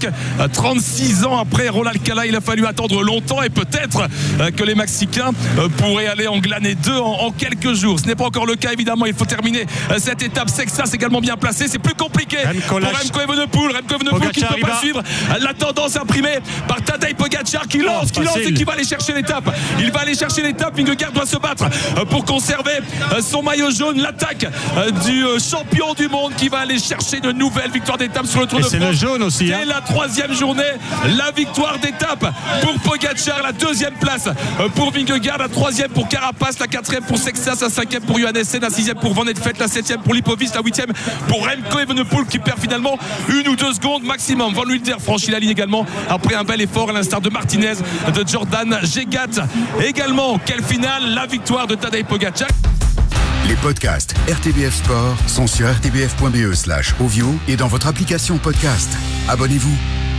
36 ans après Roland Alcala. Il a fallu attendre longtemps et peut-être que les Mexicains pourraient aller en glaner 2 en quelques jours. Ce n'est pas encore le cas évidemment. Il faut terminer cette étape. Sexas également bien placé. C'est plus compliqué pour Remco Evenepoel. Remco Evenepoel qui ne peut pas suivre la tendance imprimée par Tadej Pogacar qui lance et qui va aller chercher l'étape. Il va aller chercher l'étape. Vingegaard doit se battre pour conserver son maillot jaune. L'attaque du champion du monde qui va aller chercher de nouvelles victoires d'étape sur le Tour de France. C'est le jaune aussi. C'est la 3e journée. La victoire d'étape pour Pogacar. La 2e place pour Vingegaard. La 3e pour Carapace. La 4e pour Sexas. La 5e pour Johannessen. La 6e pour Van Eetvelt. La 7e pour Lipovic. La 8e pour Remco Evenepoel qui perd finalement 1 ou 2 secondes maximum. Van Wilder franchit la ligne également après un bel effort à l'instar de Martinez, de Jordan Gégat. Également, quelle finale, la victoire de Tadej Pogacar. Les podcasts RTBF Sport sont sur rtbf.be/ovio et dans votre application podcast. Abonnez-vous.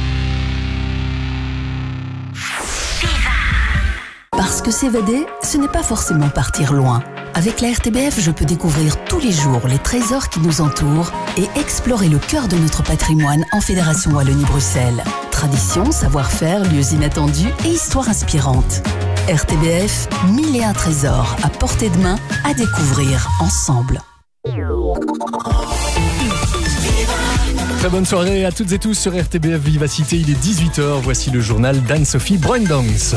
Parce que s'évader, ce n'est pas forcément partir loin. Avec la RTBF, je peux découvrir tous les jours les trésors qui nous entourent et explorer le cœur de notre patrimoine en Fédération Wallonie-Bruxelles. Tradition, savoir-faire, lieux inattendus et histoires inspirantes. RTBF, 1001 trésors à portée de main à découvrir ensemble. Très bonne soirée à toutes et tous sur RTBF Vivacité. Il est 18h. Voici le journal d'Anne-Sophie Bruyndangs.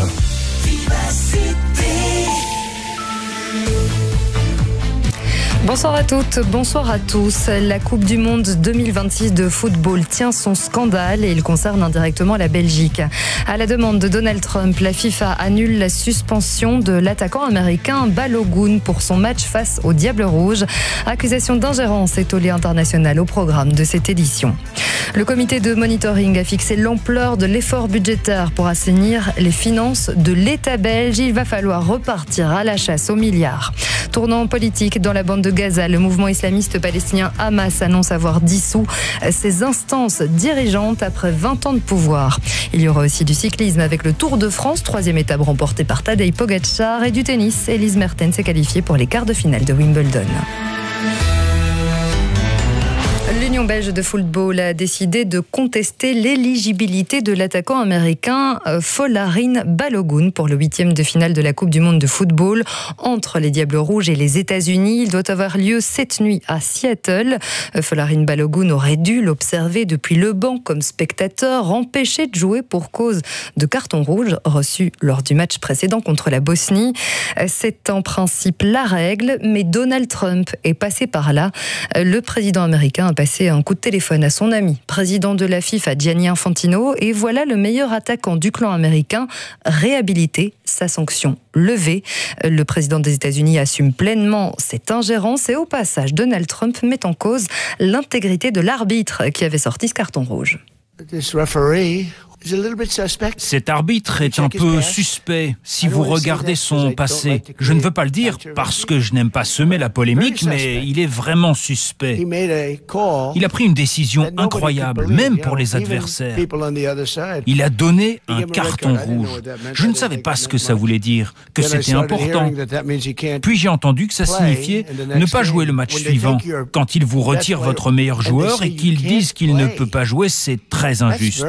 Bonsoir à toutes, bonsoir à tous. La Coupe du Monde 2026 de football tient son scandale et il concerne indirectement la Belgique. À la demande de Donald Trump, la FIFA annule la suspension de l'attaquant américain Balogun pour son match face au Diable Rouge. Accusation d'ingérence et tollé international au programme de cette édition. Le comité de monitoring a fixé l'ampleur de l'effort budgétaire pour assainir les finances de l'État belge. Il va falloir repartir à la chasse aux milliards. Tournant politique dans la bande de Gaza, le mouvement islamiste palestinien Hamas annonce avoir dissous ses instances dirigeantes après 20 ans de pouvoir. Il y aura aussi du cyclisme avec le Tour de France, 3e étape remportée par Tadej Pogacar, et du tennis. Elise Mertens s'est qualifiée pour les quarts de finale de Wimbledon. L'Union L'Union belge de football a décidé de contester l'éligibilité de l'attaquant américain Folarin Balogun pour le 8e de finale de la Coupe du monde de football entre les Diables Rouges et les États-Unis. Il doit avoir lieu cette nuit à Seattle. Folarin Balogun aurait dû l'observer depuis le banc comme spectateur, empêché de jouer pour cause de carton rouge reçu lors du match précédent contre la Bosnie. C'est en principe la règle, mais Donald Trump est passé par là. Le président américain a passé un coup de téléphone à son ami, président de la FIFA, Gianni Infantino, et voilà le meilleur attaquant du clan américain réhabilité, sa sanction levée. Le président des États-Unis assume pleinement cette ingérence et au passage, Donald Trump met en cause l'intégrité de l'arbitre qui avait sorti ce carton rouge. Cet arbitre est un peu suspect si vous regardez son passé. Je ne veux pas le dire parce que je n'aime pas semer la polémique, mais il est vraiment suspect. Il a pris une décision incroyable, même pour les adversaires. Il a donné un carton rouge. Je ne savais pas ce que ça voulait dire, que c'était important. Puis j'ai entendu que ça signifiait ne pas jouer le match suivant. Quand ils vous retirent votre meilleur joueur et qu'ils disent qu'il ne peut pas jouer, c'est très injuste.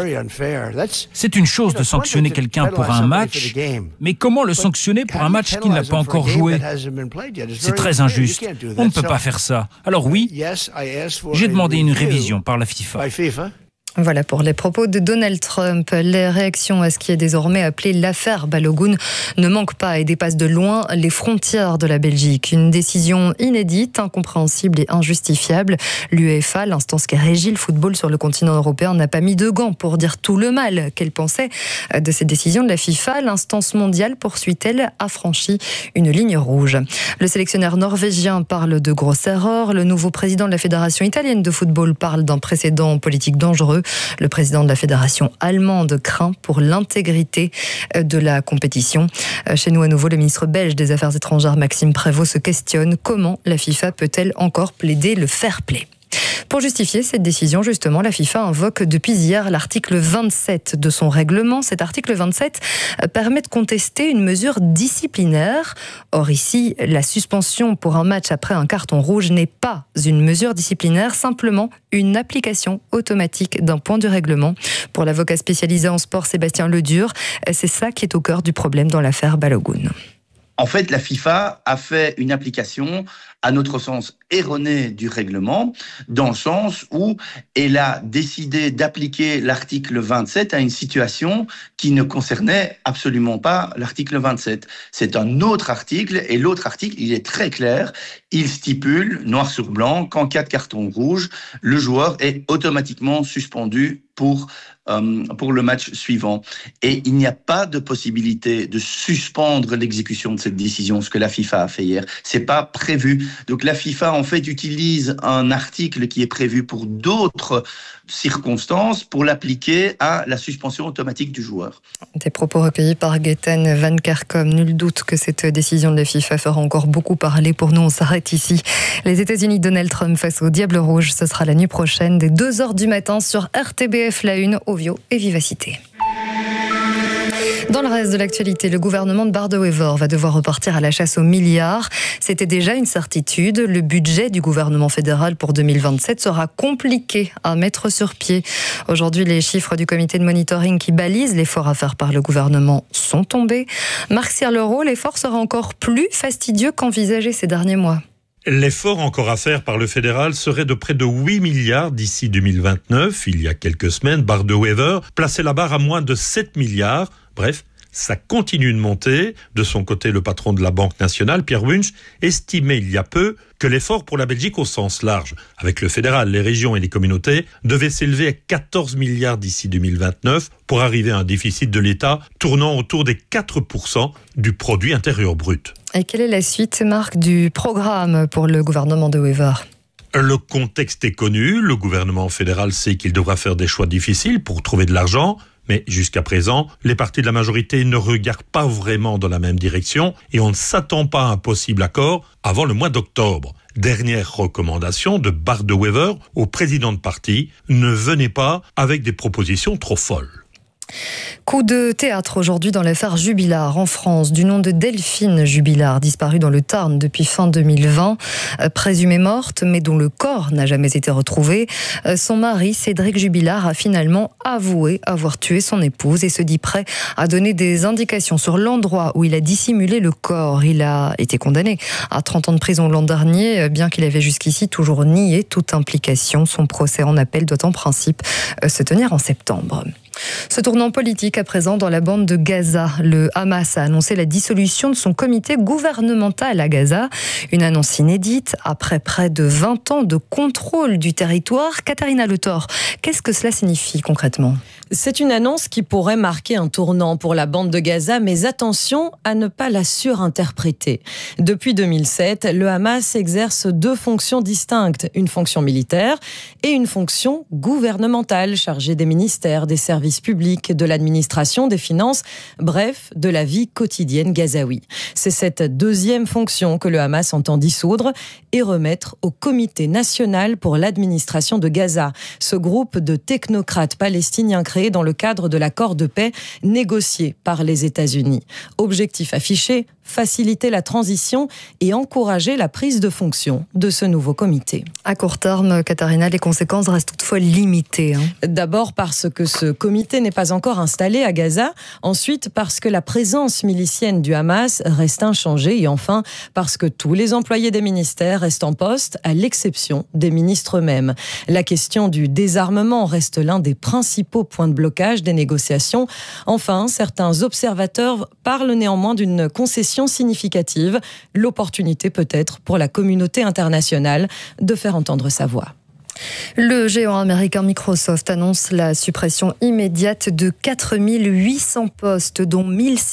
C'est une chose de sanctionner quelqu'un pour un match, mais comment le sanctionner pour un match qu'il n'a pas encore joué ? C'est très injuste. On ne peut pas faire ça. Alors oui, j'ai demandé une révision par la FIFA. Voilà pour les propos de Donald Trump. Les réactions à ce qui est désormais appelé l'affaire Balogun ne manquent pas et dépassent de loin les frontières de la Belgique. Une décision inédite, incompréhensible et injustifiable. L'UEFA, l'instance qui régit le football sur le continent européen, n'a pas mis de gants pour dire tout le mal qu'elle pensait de cette décision de la FIFA. L'instance mondiale, poursuit-elle, a franchi une ligne rouge. Le sélectionneur norvégien parle de grosses erreurs. Le nouveau président de la Fédération italienne de football parle d'un précédent politique dangereux. Le président de la fédération allemande craint pour l'intégrité de la compétition. Chez nous à nouveau, le ministre belge des Affaires étrangères Maxime Prévost se questionne comment la FIFA peut-elle encore plaider le fair play. Pour justifier cette décision, justement, la FIFA invoque depuis hier l'article 27 de son règlement. Cet article 27 permet de contester une mesure disciplinaire. Or ici, la suspension pour un match après un carton rouge n'est pas une mesure disciplinaire, simplement une application automatique d'un point du règlement. Pour l'avocat spécialisé en sport Sébastien Ledur, c'est ça qui est au cœur du problème dans l'affaire Balogun. En fait, la FIFA a fait une application, à notre sens, erronée du règlement, dans le sens où elle a décidé d'appliquer l'article 27 à une situation qui ne concernait absolument pas l'article 27. C'est un autre article, et l'autre article, il est très clair. Il stipule, noir sur blanc, qu'en cas de carton rouge, le joueur est automatiquement suspendu pour le match suivant. Et il n'y a pas de possibilité de suspendre l'exécution de cette décision, ce que la FIFA a fait hier. C'est pas prévu. Donc la FIFA, en fait, utilise un article qui est prévu pour d'autres circonstances pour l'appliquer à la suspension automatique du joueur. Des propos recueillis par Gaëtan Van Kerkom. Nul doute que cette décision de la FIFA fera encore beaucoup parler. Pour nous, on s'arrête ici. Les États-Unis, Donald Trump face aux Diables Rouges, ce sera la nuit prochaine dès 2h du matin sur RTBF La Une, Ovio et Vivacité. Dans le reste de l'actualité, le gouvernement de Bart De Wever va devoir repartir à la chasse aux milliards. C'était déjà une certitude. Le budget du gouvernement fédéral pour 2027 sera compliqué à mettre sur pied. Aujourd'hui, les chiffres du comité de monitoring qui balise l'effort à faire par le gouvernement sont tombés. Marc Sierleroux, l'effort sera encore plus fastidieux qu'envisagé ces derniers mois. L'effort encore à faire par le fédéral serait de près de 8 milliards d'ici 2029. Il y a quelques semaines, Bart De Wever plaçait la barre à moins de 7 milliards. Bref, ça continue de monter. De son côté, le patron de la Banque nationale, Pierre Wunsch, estimait il y a peu que l'effort pour la Belgique au sens large, avec le fédéral, les régions et les communautés, devait s'élever à 14 milliards d'ici 2029 pour arriver à un déficit de l'État tournant autour des 4% du produit intérieur brut. Et quelle est la suite, Marc, du programme pour le gouvernement de Wever ? Le contexte est connu. Le gouvernement fédéral sait qu'il devra faire des choix difficiles pour trouver de l'argent. Mais jusqu'à présent, les partis de la majorité ne regardent pas vraiment dans la même direction et on ne s'attend pas à un possible accord avant le mois d'octobre. Dernière recommandation de Bart De Wever au président de parti, ne venez pas avec des propositions trop folles. Coup de théâtre aujourd'hui dans l'affaire Jubilard en France, du nom de Delphine Jubilard, disparue dans le Tarn depuis fin 2020, présumée morte mais dont le corps n'a jamais été retrouvé. Son mari, Cédric Jubilard, a finalement avoué avoir tué son épouse et se dit prêt à donner des indications sur l'endroit où il a dissimulé le corps. Il a été condamné à 30 ans de prison l'an dernier, bien qu'il avait jusqu'ici toujours nié toute implication. Son procès en appel doit en principe se tenir en septembre. Ce tournant politique à présent dans la bande de Gaza. Le Hamas a annoncé la dissolution de son comité gouvernemental à Gaza. Une annonce inédite après près de 20 ans de contrôle du territoire. Katharina Le Thor, qu'est-ce que cela signifie concrètement ? C'est une annonce qui pourrait marquer un tournant pour la bande de Gaza, mais attention à ne pas la surinterpréter. Depuis 2007, le Hamas exerce 2 fonctions distinctes, une fonction militaire et une fonction gouvernementale chargée des ministères, des services publics, de l'administration, des finances, bref, de la vie quotidienne gazaoui. C'est cette 2e fonction que le Hamas entend dissoudre et remettre au Comité national pour l'administration de Gaza, ce groupe de technocrates palestiniens créé dans le cadre de l'accord de paix négocié par les États-Unis. Objectif affiché, faciliter la transition et encourager la prise de fonction de ce nouveau comité. À court terme, Katharina, les conséquences restent toutefois limitées. D'abord parce que ce comité n'est pas encore installé à Gaza. Ensuite parce que la présence milicienne du Hamas reste inchangée. Et enfin parce que tous les employés des ministères restent en poste, à l'exception des ministres eux-mêmes. La question du désarmement reste l'un des principaux points de blocage des négociations. Enfin, certains observateurs parlent néanmoins d'une concession significative, l'opportunité peut-être pour la communauté internationale de faire entendre sa voix. Le géant américain Microsoft annonce la suppression immédiate de 4800 postes, dont 1600